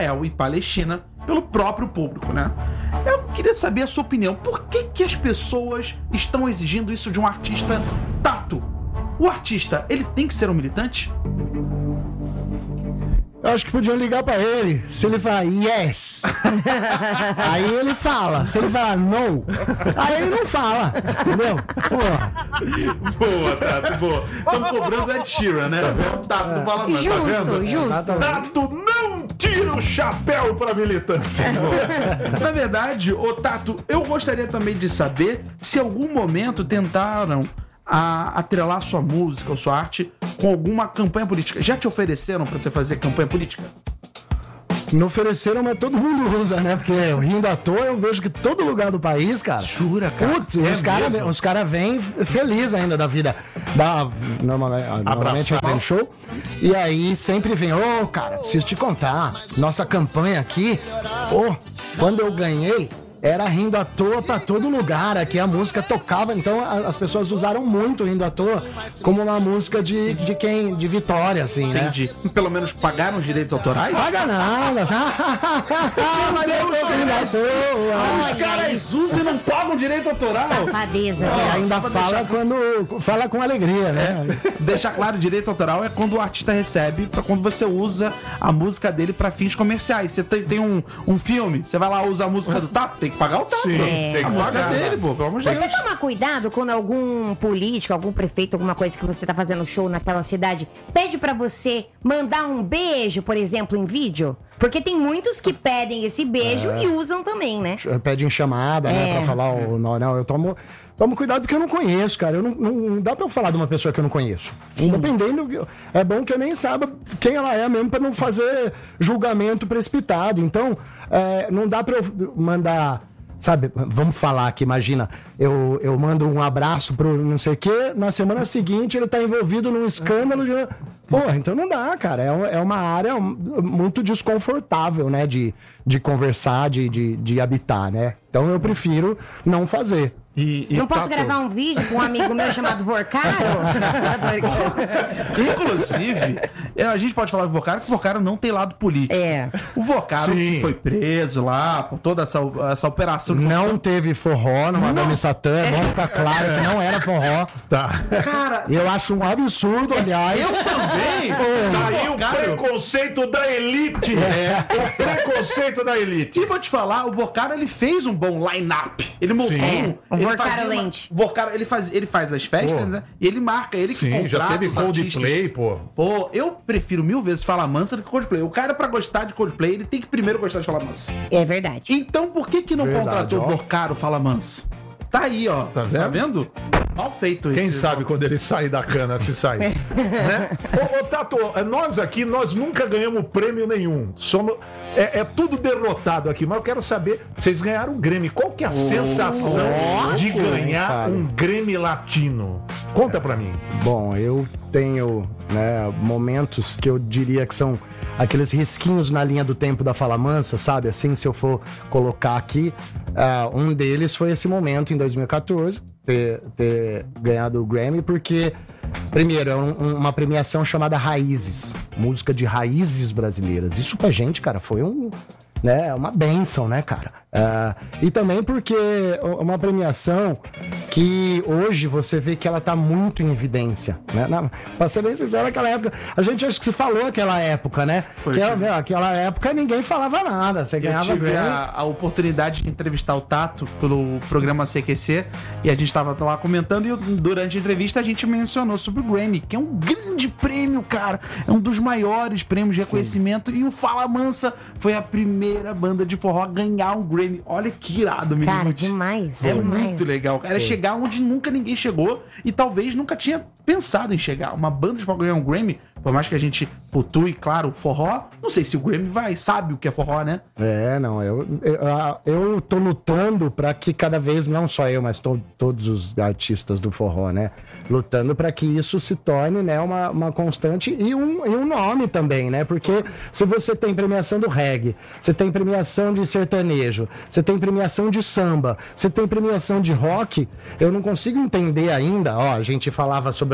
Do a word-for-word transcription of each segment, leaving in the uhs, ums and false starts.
Israel e Palestina pelo próprio público, né? Eu queria saber a sua opinião. Por que que as pessoas estão exigindo isso de um artista Tato? O artista, ele tem que ser um militante? Eu acho que podiam ligar pra ele. Se ele falar yes, aí ele fala. Se ele falar no, aí ele não fala. Entendeu? Porra. Boa, Tato, boa. Estamos cobrando Ed Sheeran, né? O Tato não fala mais, Justo, tá vendo? justo. Tato, não tira o chapéu pra militância. Na verdade, ô Tato, eu gostaria também de saber se em algum momento tentaram a atrelar sua música ou sua arte com alguma campanha política. Já te ofereceram pra você fazer campanha política? Não ofereceram, mas todo mundo usa, né? Porque rindo à toa, eu vejo que todo lugar do país, cara. Jura, cara? Putz, os caras os cara vêm felizes ainda da vida. Da, normalmente normalmente eu tenho show. E aí sempre vem, ô, oh, cara, preciso te contar. Nossa campanha aqui, ô, oh, quando eu ganhei, era rindo à toa pra todo lugar. Aqui a música tocava, então a, as pessoas usaram muito rindo à toa como uma música de, de quem? De vitória, assim, né? Entendi. Pelo menos pagaram os direitos autorais? Paga nada. Mas eu tô rindo à toa. Os caras usam e não pagam direito autoral. Safadeza. E viu? ainda fala quando fala com alegria, né? Deixar claro, direito autoral é quando o artista recebe, pra quando você usa a música dele pra fins comerciais. Você tem, tem um, um filme, você vai lá usar a música do Tato, tem que pagar o Tato. Sim, É. tem A que música pagar. dele, pô, pelo amor de Você Deus. toma cuidado quando algum político, algum prefeito, alguma coisa que você tá fazendo show naquela cidade, pede pra você mandar um beijo, por exemplo, em vídeo? Porque tem muitos que pedem esse beijo e usam também, né? Pede em chamada, né? É. Pra falar o. Não, não, eu tomo. Tomo cuidado porque eu não conheço, cara. Eu não, não, não dá pra eu falar de uma pessoa que eu não conheço. Independendo, é bom que eu nem saiba quem ela é mesmo pra não fazer julgamento precipitado. Então, é, não dá pra eu mandar, sabe, vamos falar aqui, imagina, eu, eu mando um abraço pro não sei o quê, na semana seguinte ele tá envolvido num escândalo de... Porra, então não dá, cara. É, é uma área muito desconfortável, né, de, de conversar, de, de, de habitar, né? Então eu prefiro não fazer. E, e Não posso Tato, gravar um vídeo com um amigo meu chamado Vorcaro? Inclusive, a gente pode falar do Vocaro, que o Vocaro não tem lado político. É. O Vocaro Sim. que foi preso lá, por toda essa, essa operação de Não corrupção. teve forró no Madame Satã, é bom ficar claro que não era forró. Tá. Cara, Eu acho um absurdo, aliás. eu também. Tá aí o Vocaro. preconceito da elite. É. O preconceito da elite. E vou te falar, o Vocaro, ele fez um bom line-up. Ele montou. Sim. É, um ele Vocaro fazia uma- lente. Vocaro, ele faz, ele faz as festas, Pô. né? E ele marca, ele que Sim, já contrata teve os Coldplay, artistas. pô. Pô, eu prefiro mil vezes Fala Mansa do que Coldplay. O cara, pra gostar de Coldplay, ele tem que primeiro gostar de Fala Mansa. É verdade. Então, por que que não Verdade, contratou ó. o Vocaro Fala Mansa? Tá aí, ó. Tá vendo? Tá vendo? Mal feito Quem esse- sabe quando ele sair da cana, se sair. né? Ô, ô, Tato, nós aqui, nós nunca ganhamos prêmio nenhum. Somos, é, é tudo derrotado aqui, mas eu quero saber, vocês ganharam um Grammy. Qual que é a sensação de ganhar cara. um Grammy latino? Conta pra mim. Bom, eu tenho, né, momentos que eu diria que são aqueles risquinhos na linha do tempo da Fala Mansa, sabe? Assim, se eu for colocar aqui, ah, um deles foi esse momento em dois mil e quatorze, ter, ter ganhado o Grammy, porque, primeiro, é um- uma premiação chamada Raízes, música de raízes brasileiras. Isso pra gente, cara, foi um, né, uma bênção, né, cara? Ah, e também porque uma premiação que hoje você vê que ela tá muito em evidência, né? Na, pra ser bem sincero, naquela época, a gente acho que se falou aquela época, né? Foi, que tive- ela, meu, aquela época ninguém falava nada, você Eu ganhava tive Grammy. a, a oportunidade de entrevistar o Tato pelo programa C Q C e a gente tava lá comentando e eu- durante a entrevista a gente mencionou sobre o Grammy, que é um grande prêmio, cara. É um dos maiores prêmios de reconhecimento e o Fala Mansa foi a primeira banda de forró a ganhar um Grammy. Olha que irado, menino. Cara, demais. É demais. muito legal, cara. É chegar onde nunca ninguém chegou e talvez nunca tinha pensado em chegar. Uma banda de forró ganhar um Grammy, por mais que a gente putue, claro, o forró, não sei se o Grammy vai, sabe o que é forró, né? É, não, eu, eu, eu tô lutando pra que cada vez, não só eu, mas to, todos os artistas do forró, né? Lutando pra que isso se torne, né, uma, uma constante e um, e um nome também, né? Porque se você tem premiação do reggae, você tem premiação de sertanejo, você tem premiação de samba, você tem premiação de rock, eu não consigo entender ainda, ó, a gente falava sobre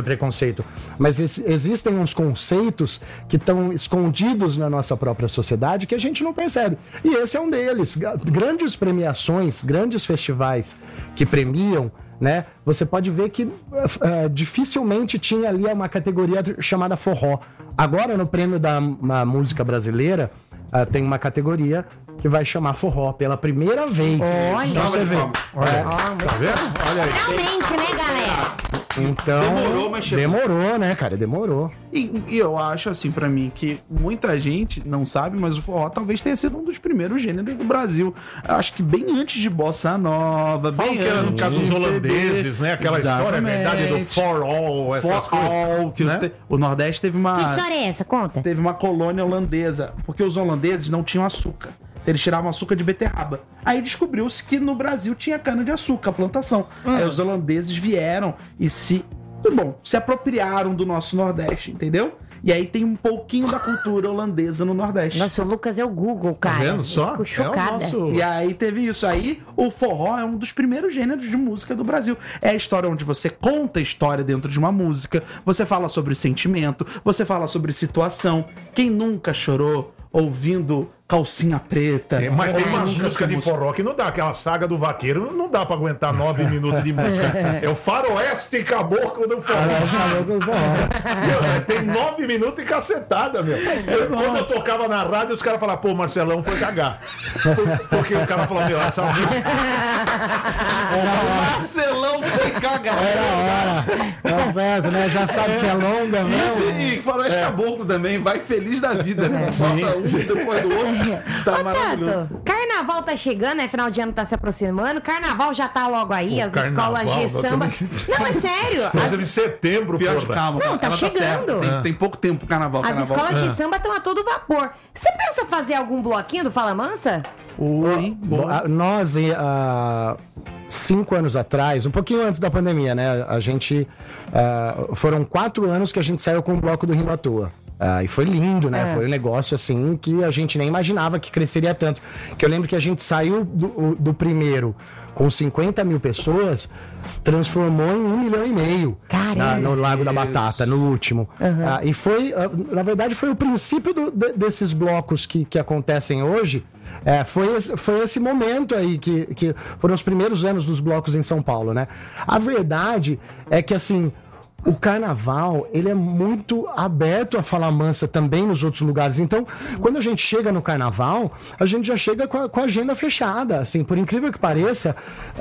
sobre preconceito, mas ex- existem uns conceitos que estão escondidos na nossa própria sociedade que a gente não percebe. E esse é um deles. Grandes premiações, grandes festivais que premiam, né? Você pode ver que uh, dificilmente tinha ali uma categoria chamada forró. Agora, no prêmio da música brasileira, uh, tem uma categoria que vai chamar forró pela primeira vez. Olha, então você vê. Olha, É, tá vendo? Olha aí. Realmente, né, galera? então, Demorou, mas chegou. demorou, né, cara? Demorou. E, e eu acho, assim, pra mim, que muita gente não sabe, mas o forró talvez tenha sido um dos primeiros gêneros do Brasil. Eu acho que bem antes de Bossa Nova, Fala bem que era no antes caso dos de holandeses, né? Aquela história, é verdade, do Exatamente. for all, essas For coisas. all, que né? te- o Nordeste teve Que uma, história é essa? Conta. teve uma colônia holandesa, porque os holandeses não tinham açúcar. Eles tiravam açúcar de beterraba. Aí descobriu-se que no Brasil tinha cana-de-açúcar, plantação. Aí os holandeses vieram e se... Bom, se apropriaram do nosso Nordeste, entendeu? E aí tem um pouquinho da cultura holandesa no Nordeste. Nossa, o Lucas é o Google, cara. Tá vendo só? Eu fico É o chocada. nosso... E aí teve isso. Aí o forró é um dos primeiros gêneros de música do Brasil. É a história onde você conta a história dentro de uma música, você fala sobre sentimento, você fala sobre situação. Quem nunca chorou ouvindo Calcinha Preta? Sim, mas tem Ou uma nunca música se de emocionou? forró que não dá, aquela saga do vaqueiro, não dá pra aguentar nove minutos de música. É o faroeste caboclo do forró. Meu, tem nove minutos e cacetada, meu. Eu, quando eu tocava na rádio, os caras falavam, pô, Marcelão foi cagar. Porque o cara falou, meu, essa música... Marcelão foi cagar. Tá certo, né? Já sabe que é longa, né? Isso aí, Faroeste Caboclo também, vai feliz da vida, né? Bota um depois do outro. Tá Ô, maravilhoso. Tato, carnaval tá chegando, né? Final de ano tá se aproximando. Carnaval já tá logo aí, Pô, as carnaval, escolas de eu samba. também- Não, é sério. Coisa de As, setembro, Pior de porra. calma. Não, tá ela chegando. certa. Tem, tem pouco tempo pro carnaval. as carnaval. escolas de samba estão a todo vapor. Você pensa fazer algum bloquinho do Fala Mansa? Oi, Bom, a- Nós, e, há cinco anos atrás, um pouquinho antes da pandemia, né? A gente. ah, foram quatro anos que a gente saiu com o bloco do Rima à Toa. Ah, e foi lindo, né? É. Foi um negócio assim que a gente nem imaginava que cresceria tanto. Que eu lembro que a gente saiu do, o- do primeiro com cinquenta mil pessoas, transformou em um milhão e meio Caramba. na- no Lago da Batata, no último. Ah, e foi, ah, na verdade, foi o princípio do- de- desses blocos que, que acontecem hoje. É, foi, esse, foi esse momento aí que, que foram os primeiros anos dos blocos em São Paulo, né? A verdade é que, assim, o carnaval, ele é muito aberto a falar mansa também nos outros lugares. Então, quando a gente chega no carnaval, a gente já chega com a, com a agenda fechada, assim, por incrível que pareça,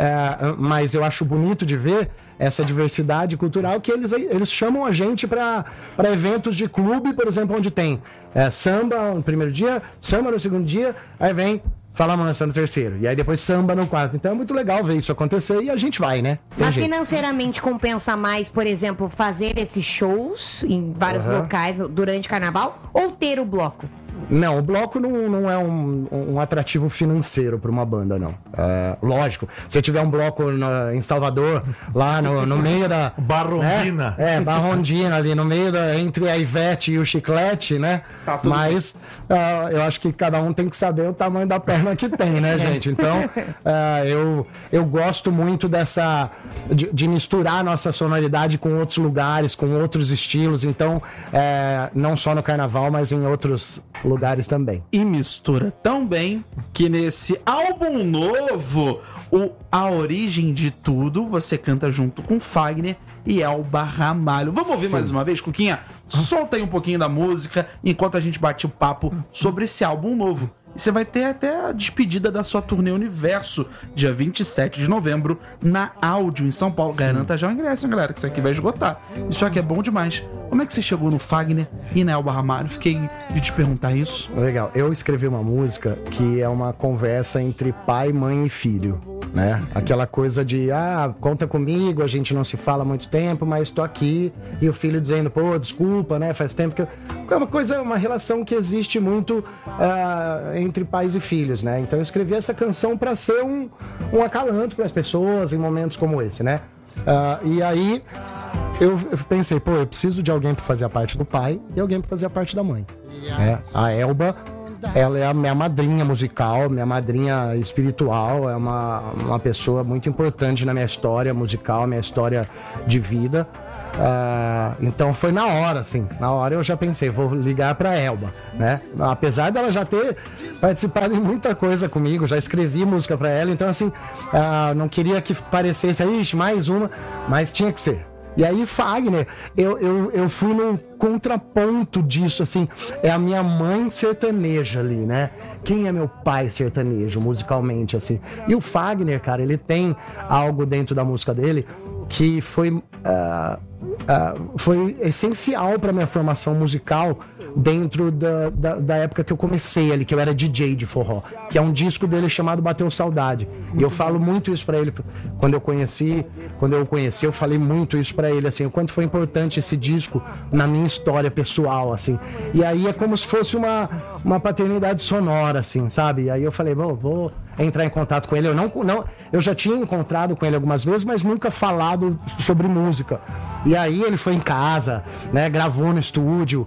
é, mas eu acho bonito de ver essa diversidade cultural, que eles, eles chamam a gente para eventos de clube, por exemplo, onde tem é, samba no primeiro dia, samba no segundo dia, aí vem Fala Mansa no terceiro, e aí depois samba no quarto. Então é muito legal ver isso acontecer e a gente vai, né? Tem Mas jeito. financeiramente compensa mais, por exemplo, fazer esses shows em vários Aham. locais durante carnaval ou ter o bloco? Não, o bloco não, não é um, um atrativo financeiro para uma banda, não. É, lógico, se tiver um bloco no- em Salvador, lá no, no meio da... Barrondina. né? É, Barrondina, ali no meio da... entre a Ivete e o Chiclete, né? Tá tudo Mas ah, eu acho que cada um tem que saber o tamanho da perna que tem, né, gente? Então, ah, eu, eu gosto muito dessa... De, de misturar a nossa sonoridade com outros lugares, com outros estilos. Então, é, não só no carnaval, mas em outros lugares também. E mistura tão bem que nesse álbum novo, o A Origem de Tudo, você canta junto com Fagner e Elba Ramalho. Vamos ouvir Sim. mais uma vez, Cuquinha? Solta aí um pouquinho da música enquanto a gente bate o papo sobre esse álbum novo. E você vai ter até a despedida da sua turnê Universo, dia vinte e sete de novembro, na Áudio, em São Paulo. Garanta já o ingresso, hein, galera, que isso aqui vai esgotar. Isso aqui é bom demais. Como é que você chegou no Fagner e na Elba Ramalho? Fiquei de te perguntar isso. Legal. Eu escrevi uma música que é uma conversa entre pai, mãe e filho, né? Aquela coisa de, ah, conta comigo, a gente não se fala há muito tempo, mas tô aqui. E o filho dizendo, pô, desculpa, né? Faz tempo que eu... É uma coisa, uma relação que existe muito ah, entre pais e filhos, né? Então eu escrevi essa canção para ser um, um acalanto para as pessoas em momentos como esse, né? Ah, e aí eu eu pensei, pô, eu preciso de alguém para fazer a parte do pai e alguém para fazer a parte da mãe. É, a Elba, ela é a minha madrinha musical, minha madrinha espiritual, é uma, uma pessoa muito importante na minha história musical, minha história de vida. Uh, então foi na hora, assim. Na hora eu já pensei, vou ligar pra Elba, né? Apesar dela já ter participado em muita coisa comigo, já escrevi música pra ela, então assim, uh, não queria que parecesse, ixi, mais uma, mas tinha que ser. E aí, Fagner, eu, eu, eu fui num contraponto disso, assim, é a minha mãe sertaneja ali, né? Quem é meu pai sertanejo, musicalmente, assim? E o Fagner, cara, ele tem algo dentro da música dele que foi, uh, uh, foi essencial para minha formação musical dentro da, da, da época que eu comecei ali, que eu era D J de forró, que é um disco dele chamado Bateu Saudade. E eu falo muito isso para ele quando eu conheci, quando eu o conheci, eu falei muito isso para ele, assim, o quanto foi importante esse disco na minha história pessoal, assim. E aí é como se fosse uma, uma paternidade sonora, assim, sabe? E aí eu falei, vou, vou entrar em contato com ele. Eu não, não, eu já tinha encontrado com ele algumas vezes, mas nunca falado sobre música. E aí ele foi em casa, né? Gravou no estúdio.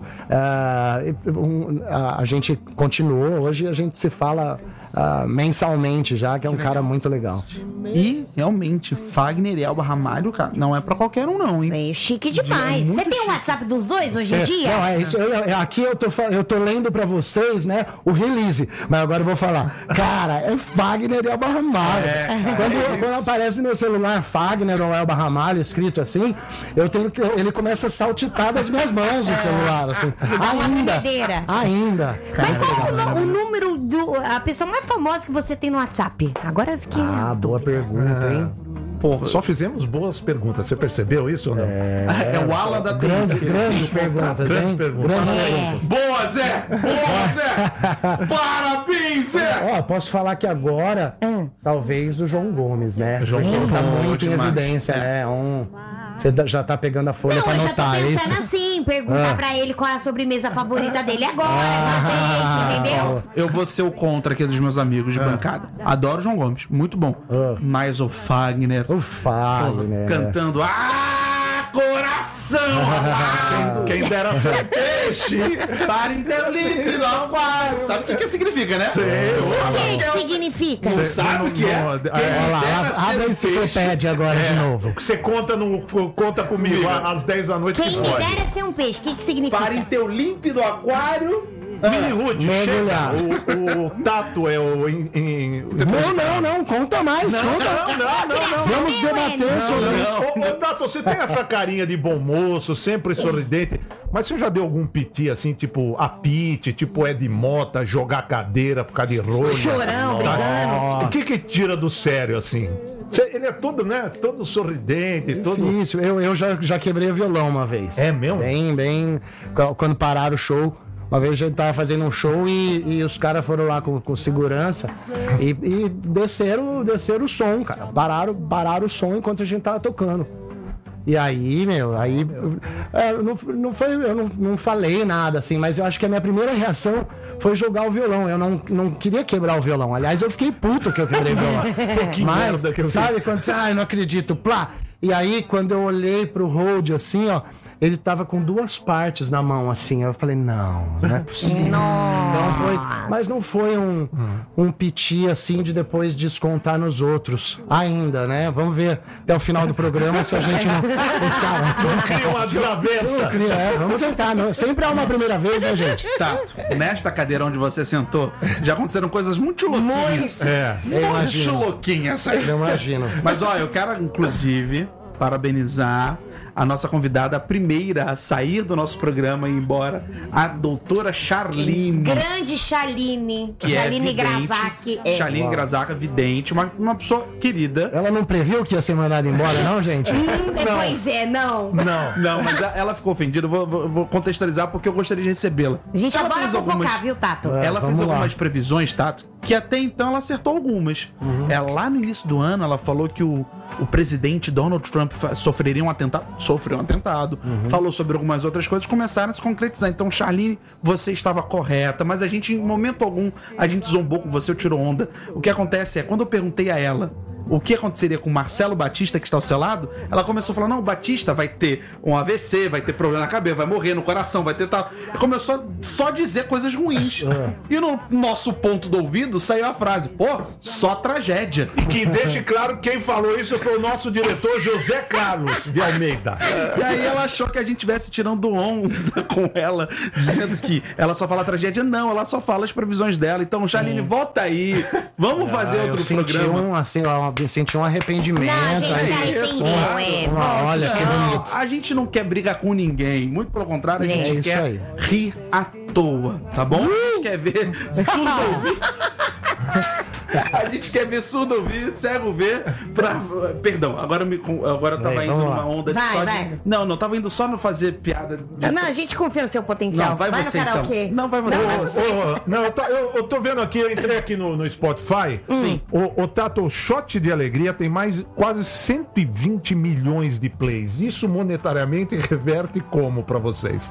Uh, um, a, a gente continuou. Hoje a gente se fala uh, mensalmente já, que é um cara muito legal. E realmente, Fagner e Elba Ramalho, cara, não é pra qualquer um, não, hein? É chique demais. Você tem o WhatsApp dos dois hoje em dia? Não, é isso. Eu, eu, aqui eu tô, eu tô lendo pra vocês, né? O release. Mas agora eu vou falar. Cara, é Fagner e Elba Ramalho. É, quando, é quando aparece no meu celular Fagner ou Elba Ramalho escrito assim, eu tenho que. Ele começa a saltitar das minhas mãos o celular, assim. Ainda. Ainda. Mas qual o, o número do. A pessoa mais famosa que você tem no WhatsApp? Agora eu fiquei. Ah, boa pergunta, hein? Porra, só fizemos boas perguntas. Você percebeu isso ou não? É, é o ala da grande, grandes perguntas, Grandes hein? perguntas. Grandes É. perguntas. Boa, Zé! Boa, Zé! Parabéns, Zé! Ó, posso falar que agora, Hum. talvez o João Gomes, né? João Porque Gomes. tá Bom muito em demais. evidência, é um... Você já tá pegando a folha Não, pra eu já tô anotar, é pensando isso? assim, perguntar Ah. pra ele qual é a sobremesa favorita dele agora, Ah. na gente, entendeu? Eu vou ser o contra aqui dos meus amigos de bancada. Adoro o João Gomes, muito bom. Ah. Mas o Fagner, O Fagner. cantando Ah, coração! amado, Quem dera ser peixe. para inteiro líquido, aquário. Sabe o que que significa, né? Sei. O que que significa? Não sabe o que é? Não, Quem Olha lá, dera ab- ser abre a um enciclopédia agora de novo. Você conta, no, conta comigo às dez da noite Quem que me pode. dera ser um peixe, o que que significa? Para em teu límpido aquário. Mini Ruth, Mergulhar. chega. O, o Tato é o... Em, em... Não, não, não, conta mais, conta. não, não, não. Vamos debater sobre isso. Ô, ô, Tato, você tem essa carinha de bom moço, sempre sorridente, mas você já deu algum piti assim, tipo a Pete, tipo Ed Mota, jogar cadeira por causa de rolha? Chorão, Tá? brigando. O que que tira do sério, assim? Você- Ele é todo, né, todo sorridente, todo... Isso, eu, eu já, já quebrei o violão uma vez. É mesmo? Bem, bem. qu- Quando pararam o show. Uma vez a gente tava fazendo um show e, e os caras foram lá com, com segurança e, e desceram, desceram o som, cara. Pararam, pararam o som enquanto a gente tava tocando. E aí, meu, aí. é, não, não foi, eu não, não falei nada, assim, mas eu acho que a minha primeira reação foi jogar o violão. Eu não, não queria quebrar o violão. Aliás, eu fiquei puto que eu quebrei o violão. Que Mas, merda que eu fiz. sabe quando você, ai, não acredito, plá. E aí, quando eu olhei pro Hold assim, ó, ele tava com duas partes na mão, assim. Eu falei, não, não é possível. Não foi, mas não foi um, um piti assim de depois descontar nos outros. Ainda, né? Vamos ver até o final do programa se a gente não. Esse cara, Cria uma desavença. não cria, é, vamos tentar. Não, sempre há uma primeira vez, né, gente? Tato, nesta cadeira onde você sentou, já aconteceram coisas muito louquinhas. É. Eu Muito imagino. louquinhas. aí. Eu imagino. Mas olha, eu quero inclusive parabenizar a nossa convidada, a primeira a sair do nosso programa e ir embora, a doutora Charline. Grande Chaline. Que é Chaline vidente. Grazak. É. Charline Grazaca, vidente, uma, uma pessoa querida. Ela não previu que ia ser mandada embora, não, gente? Hum, Pois é, não. Não. Não, mas a- ela ficou ofendida. Eu Vou, vou- vou contextualizar porque eu gostaria de recebê-la. A gente Ela adora fez fofocar, algumas- viu, Tato? É, Ela vamos fez lá. algumas previsões, Tato, que até então ela acertou algumas. É, lá no início do ano, ela falou que o, o presidente Donald Trump fa- sofreria um atentado. Sofreu um atentado. Falou sobre algumas outras coisas, começaram a se concretizar. Então, Charline, você estava correta, mas a gente, em momento algum, a gente zombou com você, eu tirou onda. O que acontece é, quando eu perguntei a ela o que aconteceria com o Marcelo Batista, que está ao seu lado, ela começou a falar, não, o Batista vai ter um A V C, vai ter problema na cabeça, vai morrer no coração, vai ter tal... E começou a só dizer coisas ruins. E no nosso ponto do ouvido saiu a frase, pô, só tragédia. E que deixe claro que quem falou isso foi o nosso diretor José Carlos de Almeida. E aí ela achou que a gente estivesse tirando onda com ela, dizendo que ela só fala tragédia. Não, ela só fala as previsões dela. Então, Chaline, volta aí. Vamos fazer Ah, outro eu senti programa. Um, assim, ó, eu senti um arrependimento. Não, a gente aí. se arrependeu, é. Uma- Volte, olha que não. bonito. A gente não quer brigar com ninguém. Muito pelo contrário, a É gente isso quer aí. rir à toa, tá bom? A gente quer ver surdo ouvir. A gente quer ver surdo ouvir, cego ver. Pra... Perdão, agora, me... agora eu tava Vai, indo vamos lá. numa onda de Vai, só vai. de... Não, não, tava indo só no fazer piada. De... Não, a gente confia no seu potencial. Não, vai vai você, no karaokê. então. Não, vai você. Não, vai Ô, você. Ô, não, eu tô, eu, eu tô vendo aqui, eu entrei aqui no, no Spotify. Sim. O, o Tato, o Shot de Alegria tem mais quase cento e vinte milhões de plays. Isso monetariamente reverte como pra vocês?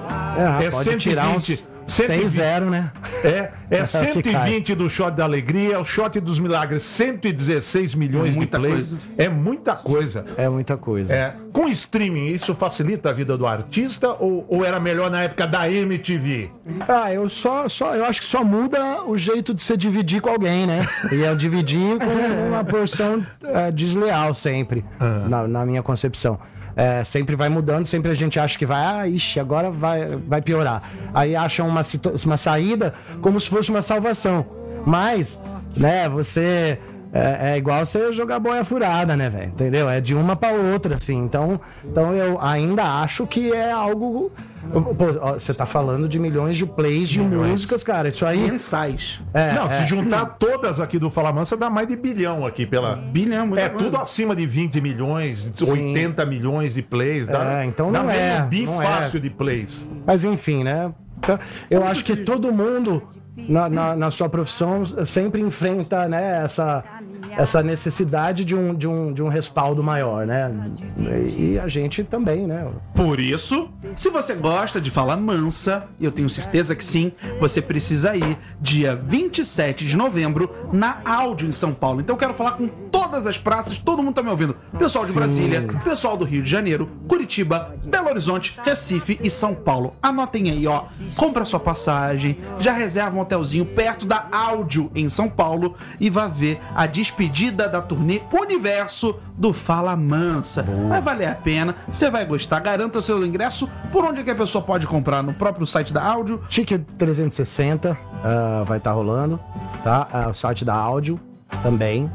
É, É pode cento e tirar vinte, uns cento e vinte. seis a zero, né? É, é Que cento e vinte do Shot da Alegria, o Shot dos Milagres, cento e dezesseis milhões de Muita plays. coisa. É muita coisa. É muita coisa. É, com streaming, isso facilita a vida do artista ou, ou era melhor na época da M T V? Ah, eu só, só, eu acho que só muda o jeito de você dividir com alguém, né? E eu dividir com uma porção é, desleal sempre, na, na minha concepção. É, sempre vai mudando, sempre a gente acha que vai, ah, ixi, agora vai, vai piorar. Aí acham uma, situ- uma saída como se fosse uma salvação. Mas, né, você... É, é igual você jogar boia furada, né, velho? Entendeu? É de uma pra outra, assim. Então, então eu ainda acho que é algo... Pô, ó, você tá falando de milhões de plays de músicas, cara. Isso aí... Mensais. É, Não, é. se juntar todas aqui do Fala Mansa, dá mais de bilhão aqui pela. Bilhão, muita É coisa. tudo acima de vinte milhões, oitenta milhões de plays. Dá, É, então dá não mesmo é, bi não é. fácil de plays. Mas enfim, né? Então, eu acho que todo mundo na, na, na sua profissão sempre enfrenta, né, essa, essa necessidade de um, de, um, de um respaldo maior, né? E, e a gente também, né? Por isso, se você gosta de Fala Mansa, e eu tenho certeza que sim, você precisa ir dia vinte e sete de novembro na Áudio em São Paulo. Então eu quero falar com todas as praças, todo mundo tá me ouvindo. Pessoal de Sim. Brasília, pessoal do Rio de Janeiro, Curitiba, Belo Horizonte, Recife e São Paulo. Anotem aí, ó. Compra sua passagem, já reserva um hotelzinho perto da Áudio em São Paulo e vá ver a despedida da turnê Universo do Fala Mansa. Vai valer a pena, você vai gostar. Garanta o seu ingresso. Por onde é que a pessoa pode comprar? No próprio site da Áudio? Ticket trezentos e sessenta ah, vai estar rolando, tá? Ah, o site da Áudio também.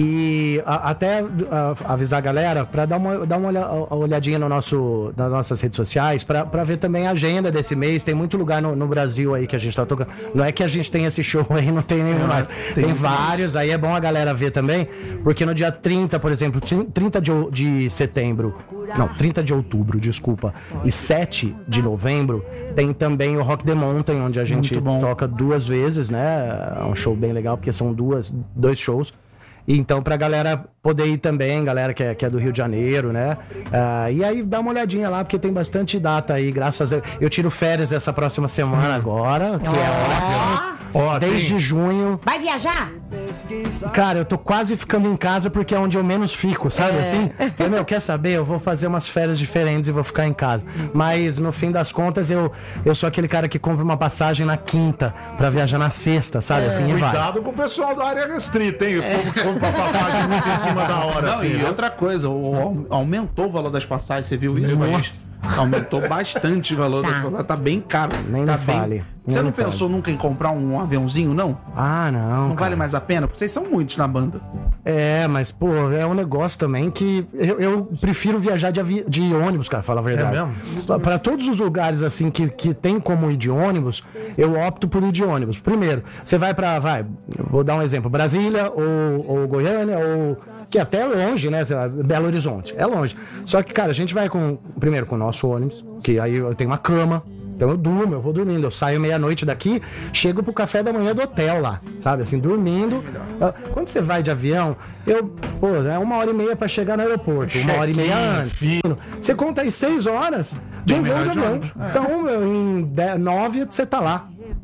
E a- até ah, avisar a galera para dar uma, dar uma olha- a- olhadinha no nosso, nas nossas redes sociais para ver também a agenda desse mês. Tem muito lugar no, no Brasil aí que a gente tá tocando. Não é que a gente tem esse show aí, não tem nenhum mais. Tem, vários, aí é bom a galera ver também, porque no dia trinta, por exemplo, trinta de, o- de setembro, não, trinta de outubro, desculpa, e sete de novembro, tem também o Rock the Mountain, onde a gente Muito bom. toca duas vezes, né? É um show bem legal, porque são duas, dois shows. E então, pra galera poder ir também, galera que é, que é do Rio de Janeiro, né? Ah, e aí, dá uma olhadinha lá, porque tem bastante data aí, graças a Deus. Eu tiro férias essa próxima semana agora, que é ótimo. Ó, Desde tem- junho. Vai viajar? Cara, eu tô quase ficando em casa porque é onde eu menos fico, sabe assim? Eu, meu, quer saber? Eu vou fazer umas férias diferentes e vou ficar em casa. Mas no fim das contas, eu, eu sou aquele cara que compra uma passagem na quinta pra viajar na sexta, sabe? Assim, e vai. Cuidado com o pessoal da área restrita, hein? O povo que compra passagem muito em cima da hora. Não, assim, e né? outra coisa, o- aumentou o valor das passagens, você viu isso? Nossa. Aumentou bastante o valor das passagens, tá bem caro. Nem tá me bem... fale, Você nem não me fale. pensou nunca em comprar um aviãozinho, não? Ah, não. Não cara. vale mais a pena? Porque vocês são muitos na banda. É, mas, pô, é um negócio também que eu, eu prefiro viajar de, avi... de ônibus, cara, fala a verdade. É mesmo? Pra todos os lugares, assim, que, que tem como ir de ônibus, eu opto por ir de ônibus. Primeiro, você vai pra, vai, vou dar um exemplo, Brasília ou, ou Goiânia, ou que até é longe, né, sei lá, Belo Horizonte, é longe. Só que, cara, a gente vai com, primeiro com o nosso ônibus, que aí eu tenho uma cama, então eu durmo, eu vou dormindo. Eu saio meia-noite daqui, chego pro café da manhã do hotel lá, sabe? Assim, dormindo. Ah, Quando você vai de avião, eu, pô, é uma hora e meia pra chegar no aeroporto, uma hora e meia antes. Você conta aí seis horas de um voo de avião. Então, meu, em dez, nove você tá lá.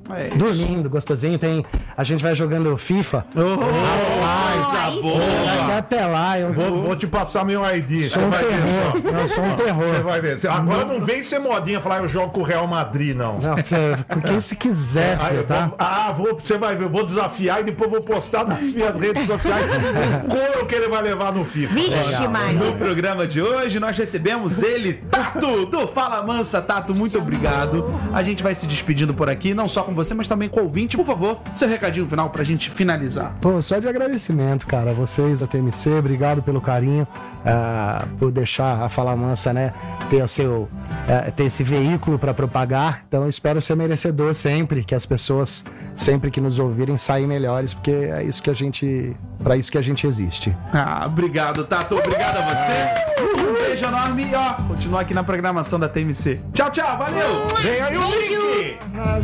É isso. dormindo, gostosinho. Tem, a gente vai jogando FIFA. Coisa aí boa. Daqui até lá, eu Vou, vou te passar meu I D. sou Você um vai ver só. terror. Eu sou um Você terror. vai ver. Agora não vem ser modinha falar eu jogo com o Real Madrid, não. Não, com quem se quiser, Aí, filho, tá? vou- ah, vou, você vai ver, eu vou desafiar e depois vou postar nas minhas redes sociais o couro que ele vai levar no FIFA. Vixe, Mário. No programa de hoje, nós recebemos ele, Tato, do Fala Mansa. Tato, muito obrigado. A gente vai se despedindo por aqui, não só com você, mas também com o ouvinte. Por favor, seu recadinho final pra gente finalizar. Pô, só de agradecimento, cara. A vocês, a T M C, obrigado pelo carinho, ah, por deixar a Fala Mansa, né, ter o seu, eh, ter esse veículo para propagar. Então, eu espero ser merecedor sempre, que as pessoas, sempre que nos ouvirem, saem melhores, porque é isso que a gente, para isso que a gente existe. Ah, obrigado, Tato. Obrigado a você. Um beijo enorme e ó, continua aqui na programação da T M C. Tchau, tchau. Valeu. Vem aí o link!